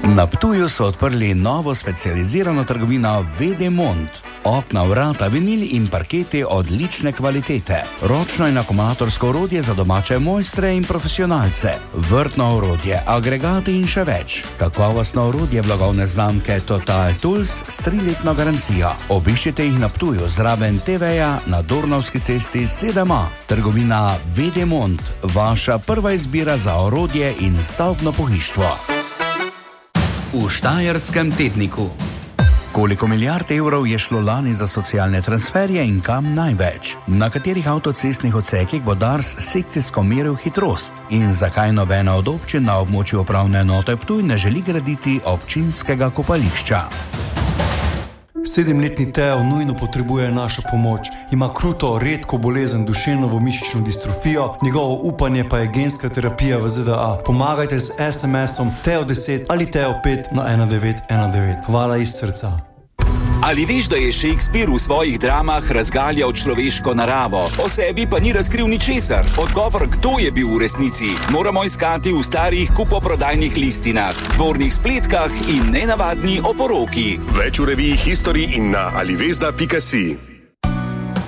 Na Ptuju so odprli novo specializirano trgovino Vedemont. Okna, vrata, vinil in parketi odlične kvalitete. Ročno in akumulatorsko orodje za domače mojstre in profesionalce. Vrtno orodje, agregati in še več. Kakovostno orodje blagovne znamke Total Tools s 3-letno garancijo. Obiščite jih na Ptuju zraven TV-ja na Dornavski cesti 7A. Trgovina Vedemont, vaša prva izbira za orodje in stavbno pohištvo. V Štajerskem tedniku. Koliko milijard evrov je šlo lani za socialne transferje in kam največ? Na katerih avtocestnih odsekih bo Dars sekcijsko meril hitrost? In zakaj nobena od občin na območju upravne enote Ptuj ne želi graditi občinskega kopališča? 7-letni Teo nujno potrebuje našo pomoč. Ima kruto, redko bolezen duševno-mišično distrofijo, njegovo upanje pa je genska terapija v ZDA. Pomagajte z SMS-om Teo10 ali Teo5 na 1919. Hvala iz srca. Ali veš, da je Shakespeare v svojih dramah razgaljal človeško naravo, o sebi pa ni razkril ničesar? Odgovor, kdo je bil v resnici, moramo iskati v starih kupoprodajnih listinah, dvornih spletkah in nenavadni oporoki. Več v reviji History in na alivesda.si.